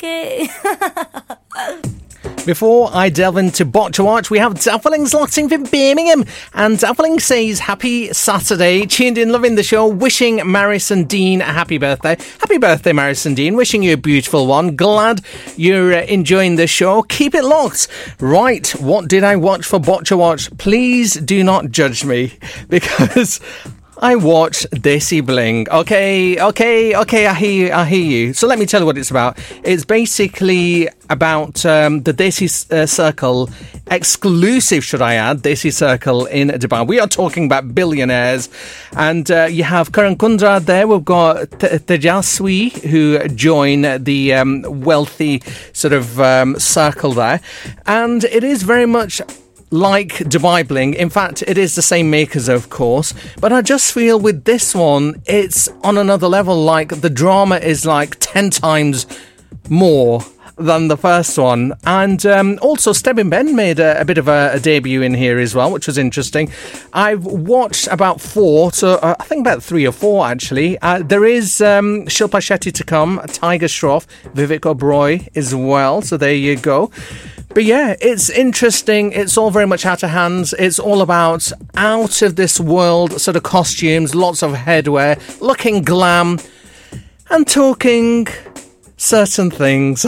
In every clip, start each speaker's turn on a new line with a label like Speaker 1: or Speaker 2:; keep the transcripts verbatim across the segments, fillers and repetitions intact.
Speaker 1: okay.
Speaker 2: Before I delve into Botcha Watch, we have Dafflings locked in from Birmingham. And Daffling says, happy Saturday. Tuned in, loving the show. Wishing Marison Dean a happy birthday. Happy birthday, Marison Dean. Wishing you a beautiful one. Glad you're uh, enjoying the show. Keep it locked. Right, what did I watch for Botcha Watch? Please do not judge me, because I watched Desi Bling. Okay, okay, okay, I hear you, I hear you. So let me tell you what it's about. It's basically about um, the Desi uh, Circle, exclusive, should I add, Desi Circle in Dubai. We are talking about billionaires. And uh, you have Karan Kundra there. We've got T- Tejaswi, who join the um, wealthy sort of um, circle there. And it is very much like Dubai Bling. In fact, it is the same makers, of course, but I just feel with this one, it's on another level. Like, the drama is like ten times more than the first one. And um, also Stebbin Ben made a, a bit of a, a debut in here as well, which was interesting. I've watched about four, so uh, I think about three or four actually. Uh, there is um, Shilpa Shetty to come, Tiger Shroff, Vivek Oberoi as well, so there you go. But yeah, it's interesting. It's all very much out of hands. It's all about out of this world sort of costumes, lots of headwear, looking glam, and talking certain things.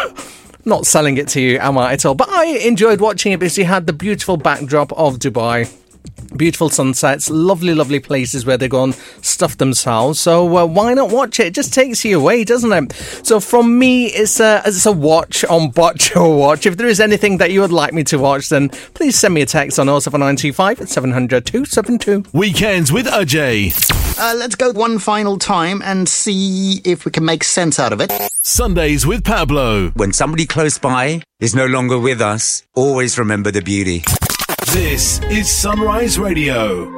Speaker 2: Not selling it to you, am I, at all? But I enjoyed watching it because you had the beautiful backdrop of Dubai. Beautiful sunsets, lovely, lovely places where they go and stuff themselves. So uh, why not watch it? It just takes you away, doesn't it? So from me, it's a, it's a watch on Botcha Watch. If there is anything that you would like me to watch, then please send me a text on oh seven nine two five seven hundred two seven two.
Speaker 3: Weekends with Ajay.
Speaker 4: Uh, let's go one final time and see if we can make sense out of it.
Speaker 3: Sundays with Pablo.
Speaker 5: When somebody close by is no longer with us, always remember the beauty.
Speaker 3: This is Sunrise Radio.